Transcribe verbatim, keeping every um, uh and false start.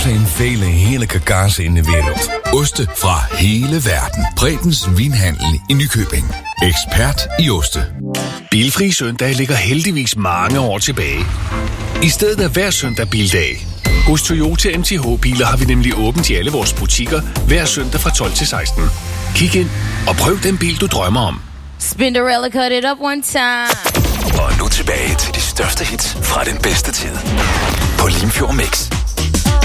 zijn vele heerlijke kazen in de wereld. Oste fra hele verden. Bredens Vinhandel i Nykøbing. Ekspert i oste. Bilfri søndag ligger heldigvis mange år tilbage. I stedet er hver søndag bildag. Hos Toyota M T H-biler har vi nemlig åbent i alle vores butikker hver søndag fra tolv til seksten. Kig ind og prøv den bil, du drømmer om. Spinderella cut it up one time. Og nu tilbage til de største hits fra den bedste tid på Limfjord Mix.